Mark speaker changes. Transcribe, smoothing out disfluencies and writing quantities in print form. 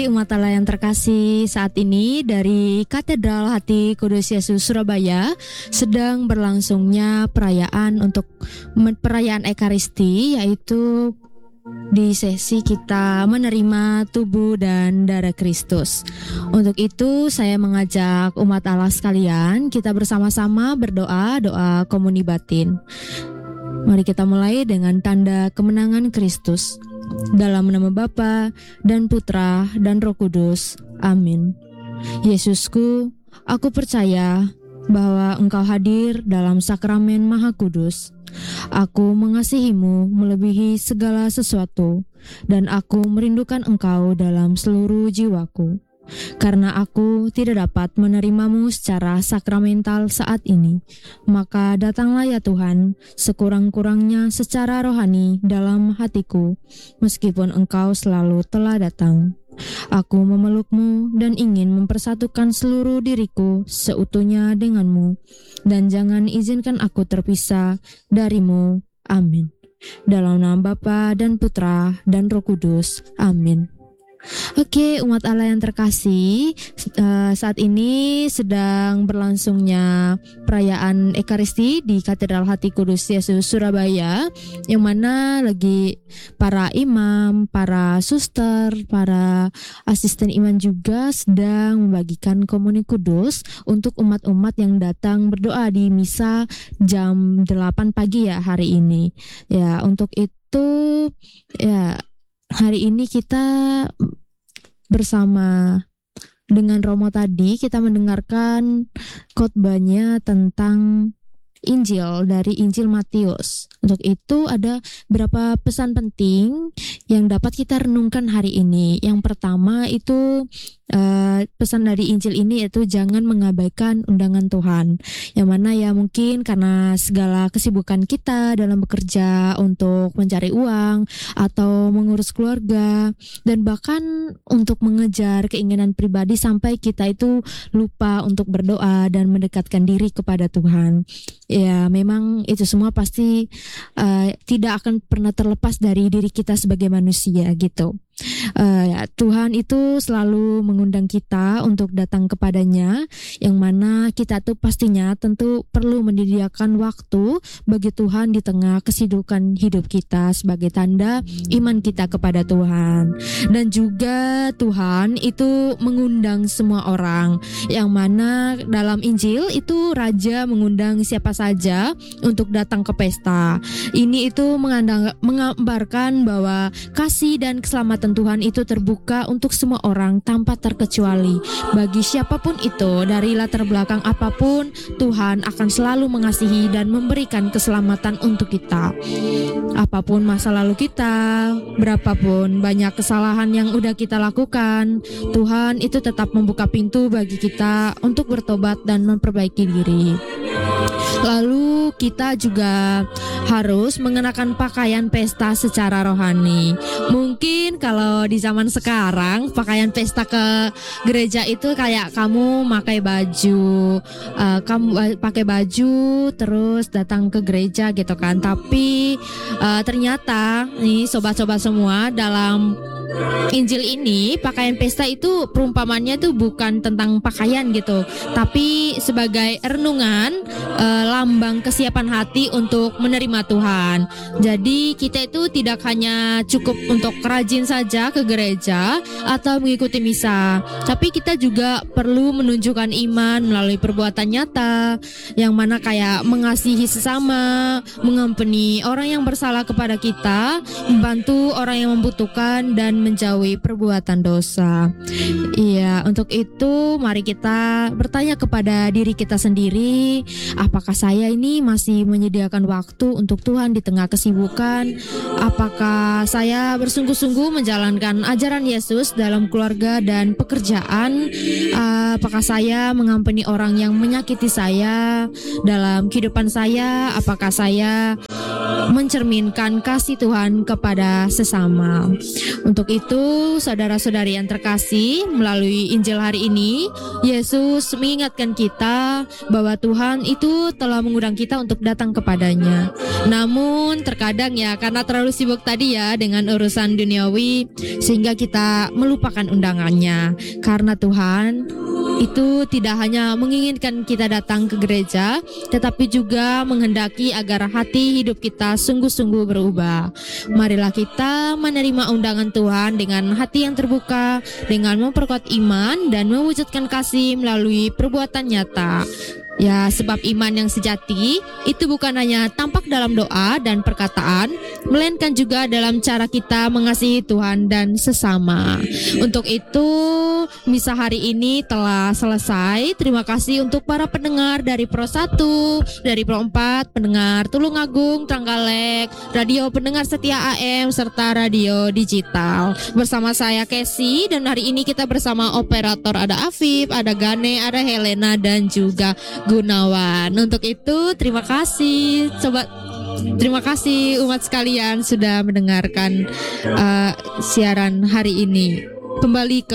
Speaker 1: Umat Allah yang terkasih, saat ini dari Katedral Hati Kudus Yesus Surabaya sedang berlangsungnya perayaan Ekaristi, yaitu di sesi kita menerima tubuh dan darah Kristus. Untuk itu saya mengajak umat Allah sekalian, kita bersama-sama berdoa, doa komuni batin. Mari kita mulai dengan tanda kemenangan Kristus. Dalam nama Bapa dan Putra dan Roh Kudus. Amin. Yesusku, aku percaya bahwa Engkau hadir dalam sakramen Maha Kudus. Aku mengasihimu melebihi segala sesuatu, dan aku merindukan Engkau dalam seluruh jiwaku. Karena aku tidak dapat menerimamu secara sakramental saat ini, maka datanglah ya Tuhan, sekurang-kurangnya secara rohani dalam hatiku, meskipun Engkau selalu telah datang. Aku memelukmu dan ingin mempersatukan seluruh diriku seutuhnya denganmu, dan jangan izinkan aku terpisah darimu. Amin. Dalam nama Bapa dan Putra dan Roh Kudus. Amin. Oke, umat Allah yang terkasih, saat ini sedang berlangsungnya perayaan Ekaristi di Katedral Hati Kudus Yesus Surabaya, yang mana lagi para imam, para suster, para asisten imam juga sedang membagikan komuni kudus untuk umat-umat yang datang berdoa di misa jam 8 pagi ya hari ini. Ya, untuk itu ya hari ini kita bersama dengan Romo tadi kita mendengarkan khotbahnya tentang Injil dari Injil Matius. Untuk itu ada beberapa pesan penting yang dapat kita renungkan hari ini. Yang pertama itu pesan dari Injil ini yaitu jangan mengabaikan undangan Tuhan. Yang mana ya mungkin karena segala kesibukan kita dalam bekerja untuk mencari uang atau mengurus keluarga dan bahkan untuk mengejar keinginan pribadi sampai kita itu lupa untuk berdoa dan mendekatkan diri kepada Tuhan. Ya memang itu semua pasti tidak akan pernah terlepas dari diri kita sebagai manusia gitu. Tuhan itu selalu mengundang kita untuk datang kepadanya, yang mana kita tuh pastinya tentu perlu menyediakan waktu bagi Tuhan di tengah kesibukan hidup kita sebagai tanda iman kita kepada Tuhan. Dan juga Tuhan itu mengundang semua orang, yang mana dalam Injil itu Raja mengundang siapa saja untuk datang ke pesta. Ini itu menggambarkan bahwa kasih dan keselamatan Tuhan itu terbuka untuk semua orang tanpa terkecuali. Bagi siapapun itu, dari latar belakang apapun, Tuhan akan selalu mengasihi dan memberikan keselamatan untuk kita. Apapun masa lalu kita, berapapun banyak kesalahan yang udah kita lakukan, Tuhan itu tetap membuka pintu bagi kita untuk bertobat dan memperbaiki diri. Lalu kita juga harus mengenakan pakaian pesta secara rohani. Mungkin kalau di zaman sekarang pakaian pesta ke gereja itu kayak kamu pakai baju terus datang ke gereja gitu kan. Tapi ternyata nih sobat-sobat semua, dalam Injil ini pakaian pesta itu perumpamannya tuh bukan tentang pakaian gitu, tapi sebagai renungan, lambang kesiapan hati untuk menerima Tuhan. Jadi kita itu tidak hanya cukup untuk rajin saja ke gereja atau mengikuti misa, tapi kita juga perlu menunjukkan iman melalui perbuatan nyata, yang mana kayak mengasihi sesama, mengampuni orang yang bersalah kepada kita, membantu orang yang membutuhkan, dan menjauhi perbuatan dosa. Iya, untuk itu mari kita bertanya kepada diri kita sendiri, apakah saya ini masih menyediakan waktu untuk Tuhan di tengah kesibukan? Apakah saya bersungguh-sungguh menjalankan ajaran Yesus dalam keluarga dan pekerjaan? Apakah saya mengampuni orang yang menyakiti saya dalam kehidupan saya? Apakah saya mencerminkan kasih Tuhan kepada sesama? Untuk Untuk itu, saudara-saudari yang terkasih, melalui Injil hari ini, Yesus mengingatkan kita bahwa Tuhan itu telah mengundang kita untuk datang kepadanya. Namun terkadang ya, karena terlalu sibuk tadi ya dengan urusan duniawi, sehingga kita melupakan undangannya. Karena Tuhan itu tidak hanya menginginkan kita datang ke gereja, tetapi juga menghendaki agar hati hidup kita sungguh-sungguh berubah. Marilah kita menerima undangan Tuhan dengan hati yang terbuka, dengan memperkuat iman dan mewujudkan kasih melalui perbuatan nyata. Ya, sebab iman yang sejati itu bukan hanya tampak dalam doa dan perkataan, melainkan juga dalam cara kita mengasihi Tuhan dan sesama. Untuk itu, misa hari ini telah selesai. Terima kasih untuk para pendengar dari Pro 1, dari Pro 4, pendengar Tulungagung, Trenggalek, radio pendengar setia AM, serta radio digital. Bersama saya Casey, dan hari ini kita bersama operator ada Afif, ada Gane, ada Helena, dan juga Gunawan. Untuk itu terima kasih terima kasih umat sekalian sudah mendengarkan siaran hari ini. Kembali ke